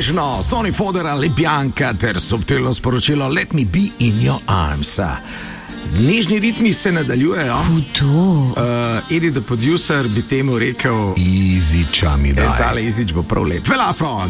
nežno, Sony Fodera, Lebjanka ter subtilno sporočilo Let me be in your arms. Nežni ritmi se nadaljujejo. Edi the producer bi temu rekel Iziča mi daj. Tale Izič bo prav lep. Velafro,